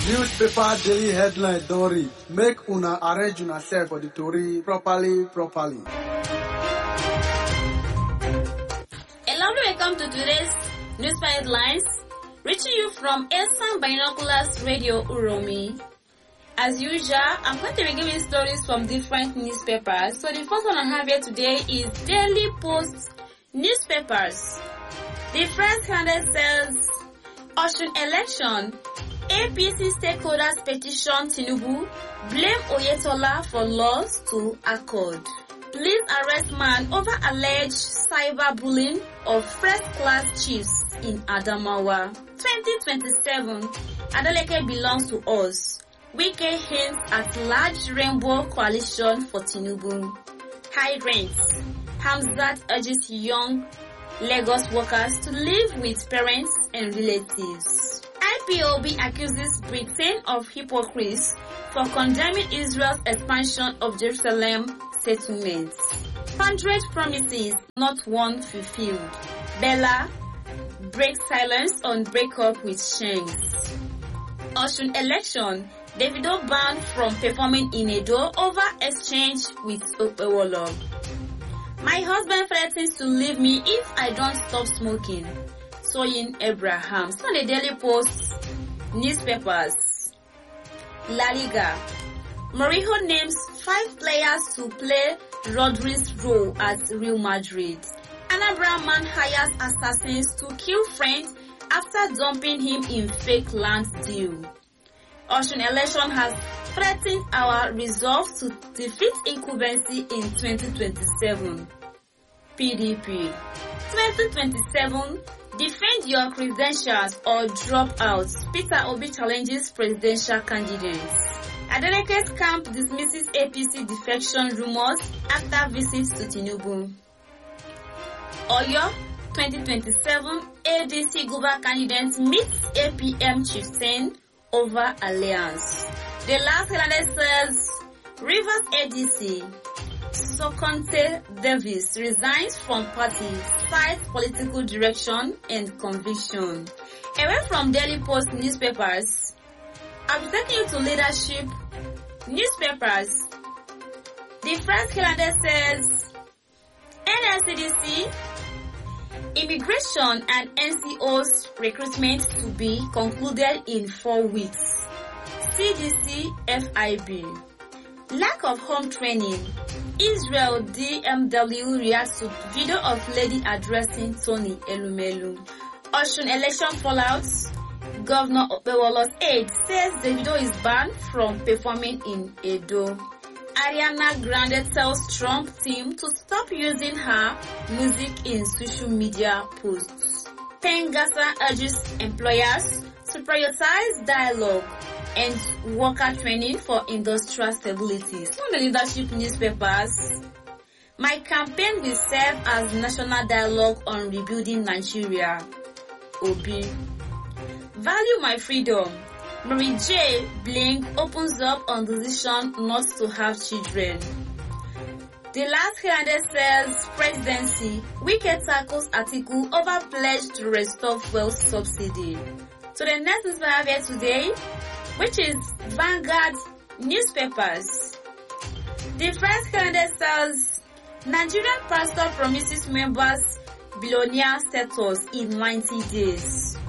Newspaper daily headline don read. Make una arrange una self for the tori properly. A lovely welcome to today's newspaper headlines, reaching you from Esan Binoculars Radio Uromi. As usual, I'm going to be giving stories from different newspapers. So the first one I have here today is Daily Post newspapers. The first headline says, Osun election, APC stakeholders petition Tinubu, blame Oyetola for loss to Accord. Police arrest man over alleged cyberbullying of first-class chiefs in Adamawa. 2027, Adeleke belongs to us. Wike hints at large rainbow coalition for Tinubu. High rents. Hamzat urges young Lagos workers to live with parents and relatives. IPOB accuses Britain of hypocrisy for condemning Israel's expansion of Jerusalem settlements. 100 promises, not one fulfilled. Bella breaks silence on breakup with Shanks. Osun election, Davido banned from performing in Edo over exchange with Okpewolo. My husband threatens to leave me if I don't stop smoking. Soyin Abraham. So the Daily Post newspapers. La Liga. Mourinho names 5 players to play Rodri's role at Real Madrid. Anambra man hires assassins to kill friends after dumping him in fake land deal. Osun election has threatened our resolve to defeat incumbency in 2027. PDP. 2027, defend your credentials or drop out. Peter Obi challenges presidential candidates. Adeleke's camp dismisses APC defection rumors after visits to Tinubu. Oyo, 2027, ADC Guba candidate meets APM chieftain over alliance. The last headline says, Rivers ADC, Sokonte Davis resigns from party, cites political direction and conviction. Away from Daily Post newspapers, I'm taking you to leadership newspapers. The first headline says, NSCDC, Immigration and NCO's recruitment to be concluded in 4 weeks. CDC FIB. Lack of home training. Israel DMW reacts to video of lady addressing Tony Elumelu. Osun election fallout. Governor Okpewolo's aide says Davido is banned from performing in Edo. Ariana Grande tells Trump team to stop using her music in social media posts. Pengasa urges employers to prioritize dialogue and worker training for industrial stability. From the leadership newspapers, my campaign will serve as national dialogue on rebuilding Nigeria. Obi. Value my freedom. Mary J. Bling opens up on decision not to have children. The last headline says presidency. Wike tackles article over pledge to restore fuel subsidy. So the next newspaper I have here today, which is Vanguard newspapers. The first headline says Nigerian pastor promises members billionaire status in 90 days.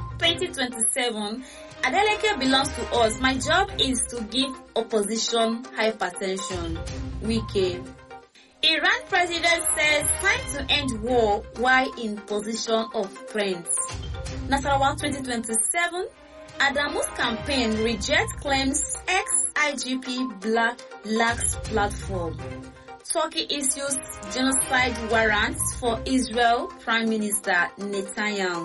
2027. Adeleke belongs to us. My job is to give opposition hypertension. Wike. Iran president says time to end war while in position of friends. Nasarawa 2027. Adamu's campaign rejects claims ex-IGP lacks platform. Turkey issues genocide warrants for Israel Prime Minister Netanyahu.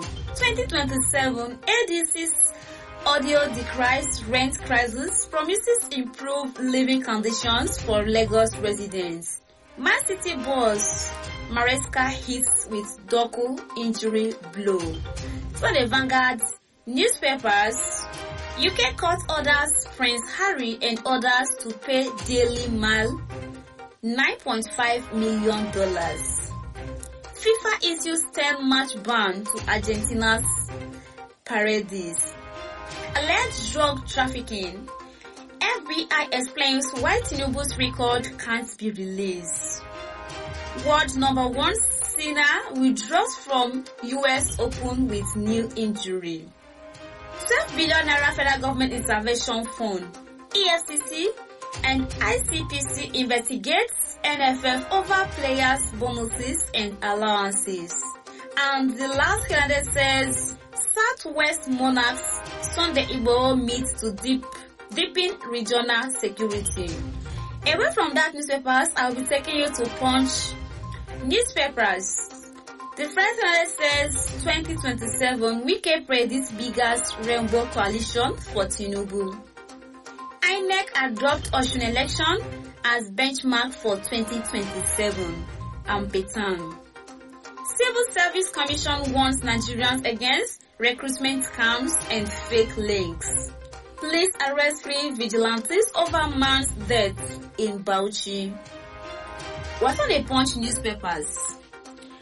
2027. ADC's audio decries rent crisis, promises improved living conditions for Lagos residents. Man City boss Maresca hits with Doku injury blow. So the Vanguard newspapers, UK court orders Prince Harry and others to pay Daily Mail $9.5 million. FIFA issues 10-match ban to Argentina's Paredes. Alleged Alleged drug trafficking. FBI explains why Tinubu's record can't be released. World number 1 Sinner withdraws from US Open with new injury. 12 billion naira federal government intervention fund, EFCC and ICPC investigates NFF over players' bonuses and allowances. And the last candidate says Southwest Monarchs Sunday Igbo meet to deepen regional security. Away from that newspapers, I'll be taking you to Punch newspapers. The first candidate says 2027 Wike predicts biggest rainbow coalition for Tinubu. INEC adopt Osun election as benchmark for 2027. Ampetan. Civil Service Commission warns Nigerians against recruitment scams and fake links. Police arrest 3 vigilantes over man's death in Bauchi. What are the Punch newspapers?